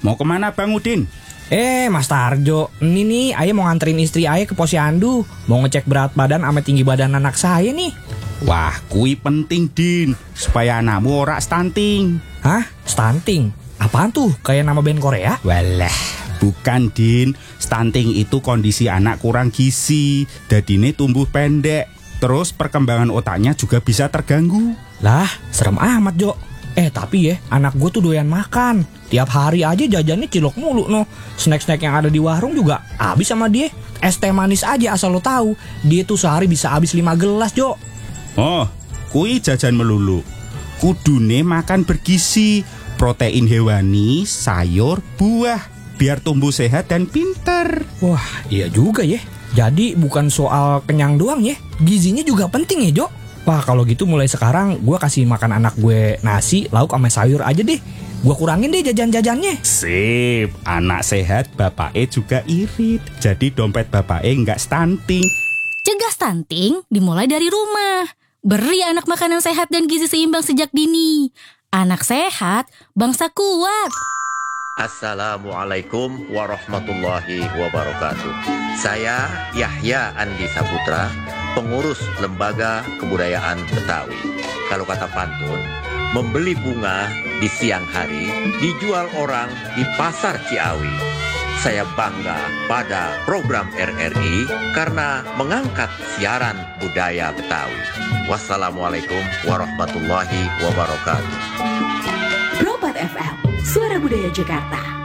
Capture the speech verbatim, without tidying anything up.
Mau kemana Bang Udin? Eh Mas Tarjo, ini nih Aye mau nganterin istri Aye ke posyandu. Mau ngecek berat badan sama tinggi badan anak saya nih. Wah, kui penting Din, supaya anakmu ora stunting. Hah? Stunting? Apaan tuh? Kayak nama band Korea? Walah, bukan Din. Stunting itu kondisi anak kurang gizi, dadine tumbuh pendek. Terus perkembangan otaknya juga bisa terganggu. Lah, serem amat Jo. Eh tapi ya, anak gue tuh doyan makan. Tiap hari aja jajannya cilok mulu no. Snack-snack yang ada di warung juga habis sama dia. Es teh manis aja asal lo tahu, dia tuh sehari bisa habis lima gelas Jo. Oh, kui jajan melulu. Kudune makan bergizi, protein hewani, sayur, buah, biar tumbuh sehat dan pinter. Wah, iya juga ya. Jadi bukan soal kenyang doang ya, gizinya juga penting ya Jo. Wah kalau gitu mulai sekarang gue kasih makan anak gue nasi, lauk sama sayur aja deh. Gue kurangin deh jajan-jajannya. Sip, anak sehat bapaknya juga irit. Jadi dompet bapaknya nggak stunting. Cegah stunting dimulai dari rumah. Beri anak makanan sehat dan gizi seimbang sejak dini. Anak sehat, bangsa kuat. Assalamualaikum warahmatullahi wabarakatuh. Saya Yahya Andi Saputra, pengurus Lembaga Kebudayaan Betawi. Kalau kata pantun, membeli bunga di siang hari, dijual orang di pasar Ciawi. Saya bangga pada program R R I karena mengangkat siaran budaya Betawi. Wassalamualaikum warahmatullahi wabarakatuh. Pro empat F M, Suara Budaya Jakarta.